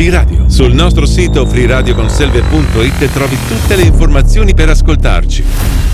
Free Radio. Sul nostro sito freeradioconselve.it trovi tutte le informazioni per ascoltarci.